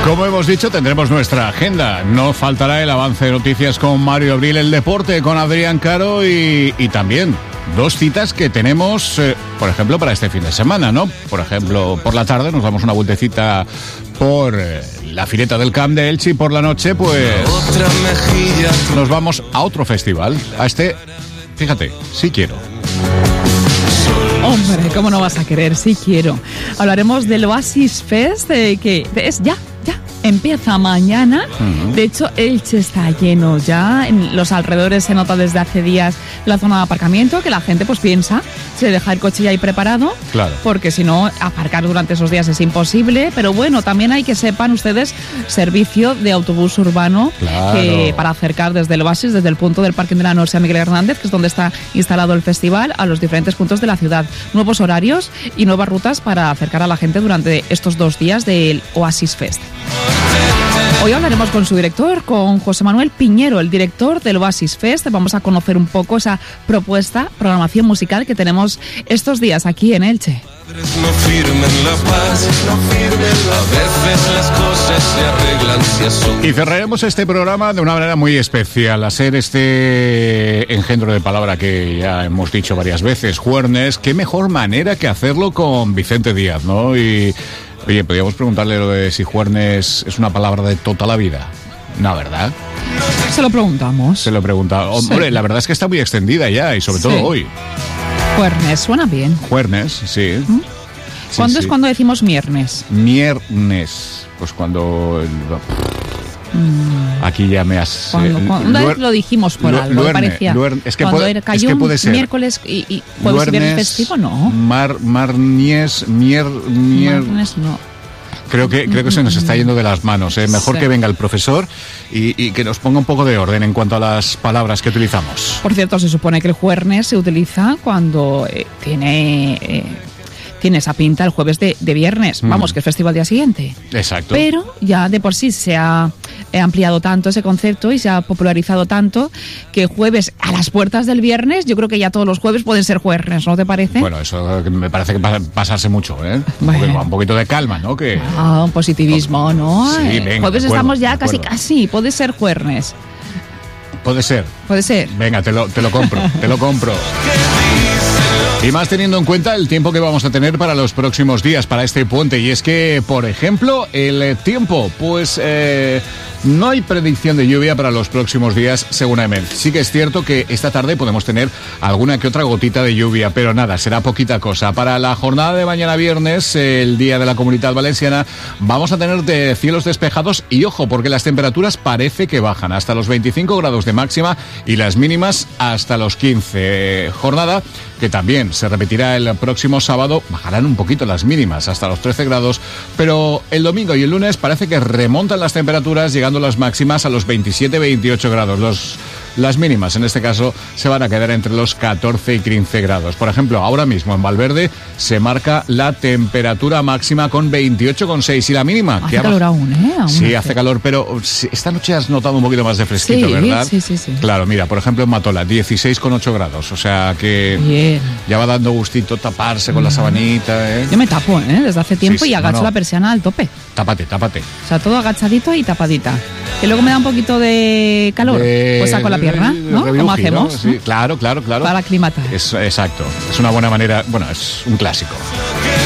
Como hemos dicho, tendremos nuestra agenda. No faltará el avance de noticias con Mario Abril, el deporte con Adrián Caro y también dos citas que tenemos, por ejemplo, para este fin de semana, ¿no? Por ejemplo, por la tarde nos damos una vueltecita por la Fireta del Camp de Elche y por la noche, pues nos vamos a otro festival. A este, fíjate, sí quiero. Hombre, ¿cómo no vas a querer? Sí quiero. Hablaremos del Oasis Fest, que es ya. Empieza mañana. De hecho, Elche está lleno ya. En los alrededores se nota desde hace días la zona de aparcamiento, que la gente pues piensa, se deja el coche ya ahí preparado, claro, porque si no, aparcar durante esos días es imposible. Pero bueno, también hay que sepan ustedes, servicio de autobús urbano, claro, que para acercar desde el Oasis, desde el punto del parking de la Norcia Miguel Hernández, que es donde está instalado el festival, a los diferentes puntos de la ciudad. Nuevos horarios y nuevas rutas para acercar a la gente durante estos 2 días del Oasis Fest. Hoy hablaremos con su director, con José Manuel Piñero, el director del Oasis Fest. Vamos a conocer un poco esa propuesta, programación musical que tenemos estos días aquí en Elche. Y cerraremos este programa de una manera muy especial, a ser este engendro de palabra que ya hemos dicho varias veces, Juernes. Qué mejor manera que hacerlo con Vicente Díaz, ¿no? Y oye, podríamos preguntarle lo de si Juernes es una palabra de toda la vida. No, ¿verdad? Se lo preguntamos. Se lo preguntamos. Hombre, sí. La verdad es que está muy extendida ya, y sobre todo hoy. Juernes, suena bien. Juernes, sí. ¿Cuándo es cuando decimos miernes? Miernes. Pues cuando... Aquí ya me has... Una vez lo dijimos por algo, me parecía. Es que cuando cayó puede ser. Miércoles y jueves y viernes festivo, no. Miernes, no. Creo que se nos está yendo de las manos, ¿eh? Mejor sí, que venga el profesor y que nos ponga un poco de orden en cuanto a las palabras que utilizamos. Por cierto, se supone que el jueves se utiliza cuando tiene esa pinta el jueves de viernes. Vamos, que es festival al día siguiente. Exacto. Pero ya de por sí se ha ampliado tanto ese concepto y se ha popularizado tanto que jueves a las puertas del viernes, yo creo que ya todos los jueves pueden ser jueves, ¿no te parece? Bueno, eso me parece que pasarse mucho, ¿eh? Bueno. Un poquito de calma, ¿no? Un positivismo, ¿no? Sí, venga, jueves estamos ya casi, puede ser jueves. Puede ser. Venga, te lo compro, te lo compro. Y más teniendo en cuenta el tiempo que vamos a tener para los próximos días, para este puente. Y es que, por ejemplo, el tiempo, pues no hay predicción de lluvia para los próximos días, según AEMET. Sí que es cierto que esta tarde podemos tener alguna que otra gotita de lluvia, pero nada, será poquita cosa. Para la jornada de mañana viernes, el Día de la Comunidad Valenciana, vamos a tener cielos despejados y ojo, porque las temperaturas parece que bajan hasta los 25 grados de máxima y las mínimas hasta los 15. Jornada que también se repetirá el próximo sábado, bajarán un poquito las mínimas hasta los 13 grados, pero el domingo y el lunes parece que remontan las temperaturas, llegando las máximas a los 27-28 grados. Las mínimas, en este caso, se van a quedar entre los 14 y 15 grados. Por ejemplo, ahora mismo en Valverde se marca la temperatura máxima con 28,6 y la mínima... Hace calor aún, ¿eh? Sí, hace calor, pero esta noche has notado un poquito más de fresquito, sí, ¿verdad? Sí. Claro, mira, por ejemplo en Matola, 16,8 grados, o sea que bien, ya va dando gustito taparse con la sabanita, ¿eh? Yo me tapo, desde hace tiempo y agacho la persiana al tope. Tápate. O sea, todo agachadito y tapadita. Que luego me da un poquito de calor, pues saco la pierna, ¿no? Como hacemos, ¿no? Sí, claro. Para aclimatar. Exacto. Es una buena manera, bueno, es un clásico.